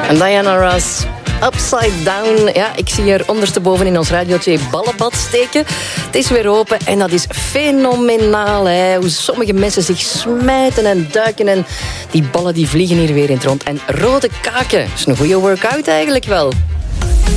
En Diana Ross, Upside Down. Ja, ik zie hier ondersteboven in ons Radio 2 ballenbad steken. Het is weer open en dat is fenomenaal. Hè? Hoe sommige mensen zich smijten en duiken. En die ballen die vliegen hier weer in het rond. En rode kaken, dat is een goede workout eigenlijk wel.